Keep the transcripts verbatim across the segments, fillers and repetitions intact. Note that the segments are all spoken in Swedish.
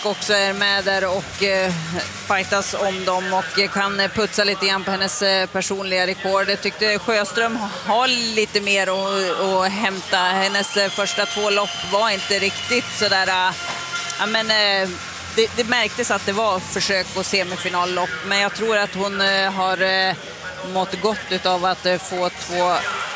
Julevik också är med där och eh, fightas om dem och kan putsa lite grann på hennes eh, personliga rekord. Jag tyckte Sjöström har lite mer att, att hämta. Hennes eh, första två lopp var inte riktigt sådär... Äh, ja, men, eh, det, det märktes att det var försök på semifinallopp, men jag tror att hon eh, har eh, mått gott av att eh, få två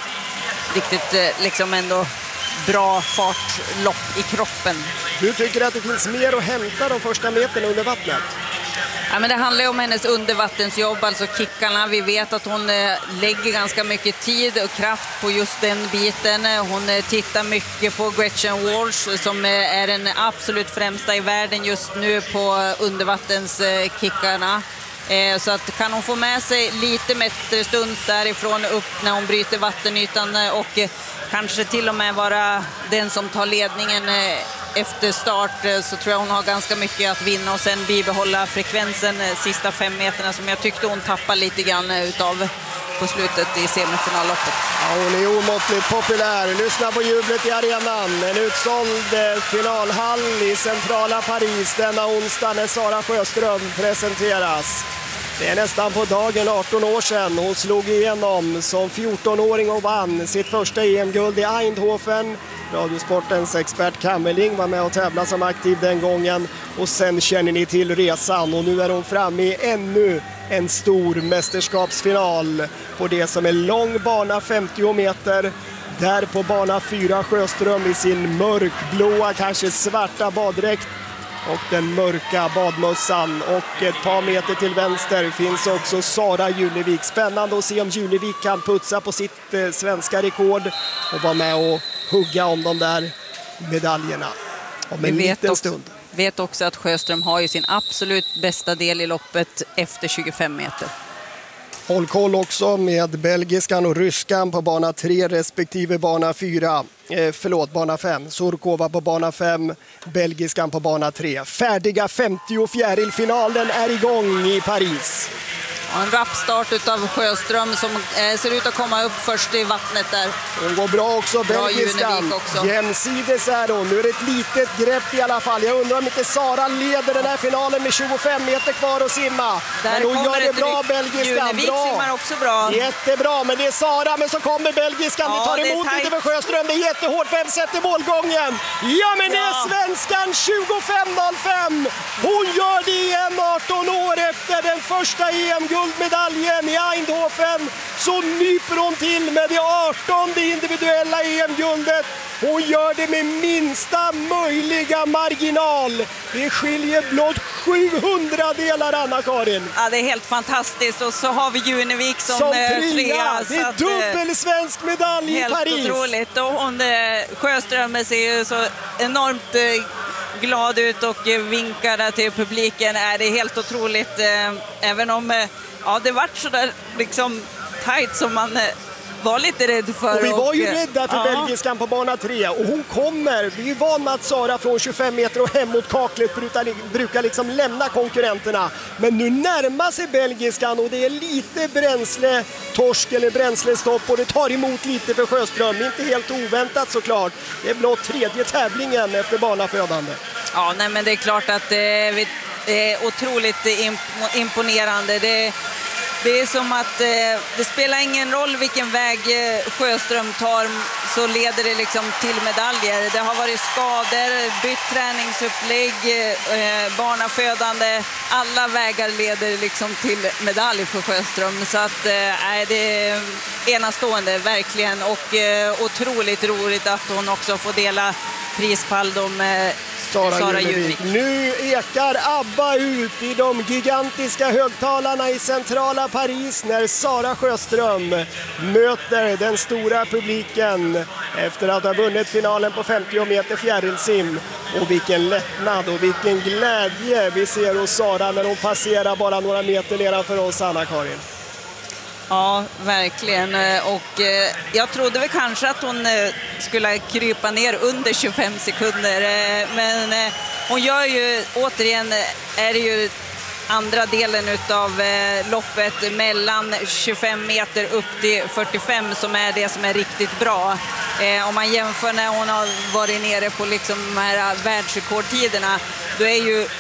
riktigt eh, liksom ändå bra fartlopp i kroppen. Du tycker att det finns mer att hämta de första meterna under vattnet? Ja, men det handlar ju om hennes undervattensjobb, alltså kickarna. Vi vet att hon eh, lägger ganska mycket tid och kraft på just den biten. Hon eh, tittar mycket på Gretchen Walsh som eh, är den absolut främsta i världen just nu på undervattenskickarna. Eh, så att kan hon få med sig lite meterstund därifrån upp när hon bryter vattenytan eh, och eh, kanske till och med vara den som tar ledningen eh, efter start, så tror jag hon har ganska mycket att vinna och sen bibehålla frekvensen sista fem meterna som jag tyckte hon tappade lite grann utav på slutet i semifinalloppet. Ja, hon är omåttligt populär. Lyssna på jublet i arenan. En utsåld finalhall i centrala Paris denna onsdag när Sara Sjöström presenteras. Det är nästan på dagen arton år sedan hon slog igenom som fjortonåring och vann sitt första E M-guld i Eindhoven. Radiosportens expert Kammerling var med och tävlade som aktiv den gången. Och sen känner ni till resan och nu är hon framme i ännu en stor mästerskapsfinal på det som är lång bana femtio meter. Där på bana fyra Sjöström i sin mörkblåa, kanske svarta baddräkt och den mörka badmössan. Och ett par meter till vänster finns också Sara Julevik. Spännande att se om Julevik kan putsa på sitt eh, svenska rekord och vara med och hugga om de där medaljerna om en liten stund. Vi vet också att Sjöström har ju sin absolut bästa del i loppet efter tjugofem meter. Håll koll också med belgiskan och ryskan på bana tre respektive bana fyra. Eh, förlåt, bana fem. Surkova på bana fem, belgiskan på bana tre. Färdiga femtio fjärilfinalen är igång i Paris. En rappstart utav Sjöström som eh, ser ut att komma upp först i vattnet där. Hon går bra också, bra belgiskan. Också. Jämsides är hon. Nu är det ett litet grepp i alla fall. Jag undrar om inte Sara leder den här finalen med tjugofem meter kvar att simma. Där men hon gör det bra, belgiskan. Junevik bra. simmar också bra. Jättebra, men det är Sara, men så kommer belgiskan. Ja, det tar det emot lite för Sjöström. Det är jättehårt. Vem sätter målgången? Ja, men ja. Det är svenskan tjugofem noll fem. Hon gör det igen arton år efter den första E M-gulden. Guldmedaljen i Eindhoven, så nyper hon till med det artonde individuella E M-guldet. Hon gör det med minsta möjliga marginal. Det skiljer blott sjuhundra delar, Anna-Karin. Ja, det är helt fantastiskt. Och så har vi Junevik som, som trea. trea. Det är dubbel svensk medalj i Paris. Helt otroligt. Och hon, Sjöström ser ju så enormt glad ut och vinkar till publiken. Är det helt otroligt, även om ja, det vart så där liksom tajt som man var lite rädd för. Och vi var ju och, rädda för ja. belgiskan på bana tre. Och hon kommer, vi är van med att Sara från tjugofem meter och hemåt kaklet brukar, brukar liksom lämna konkurrenterna. Men nu närmar sig belgiskan och det är lite bränsletorsk eller bränslestopp och det tar emot lite för Sjöström. Inte helt oväntat såklart. Det är blott tredje tävlingen efter banafödande. Ja, nej, men det är klart att det är otroligt imponerande. Det Det är som att eh, det spelar ingen roll vilken väg eh, Sjöström tar, så leder det liksom till medaljer. Det har varit skador, bytt träningsupplägg, eh, barnafödande. Alla vägar leder liksom till medalj för Sjöström. Så att eh, det är enastående verkligen, och eh, otroligt roligt att hon också får dela prispall med Sara, Sara Julevik. Nu ekar ABBA ut i de gigantiska högtalarna i centrala Paris när Sara Sjöström möter den stora publiken efter att ha vunnit finalen på femtio meter fjärilsim. Och vilken lättnad och vilken glädje vi ser hos Sara när hon passerar bara några meter nedanför oss, Anna-Karin. Ja, verkligen. Och eh, jag trodde väl kanske att hon eh, skulle krypa ner under tjugofem sekunder. Eh, men eh, hon gör ju, återigen är det ju andra delen utav eh, loppet mellan tjugofem meter upp till fyrtiofem som är det som är riktigt bra. Eh, om man jämför när hon har varit nere på liksom de här världsrekordtiderna, då är ju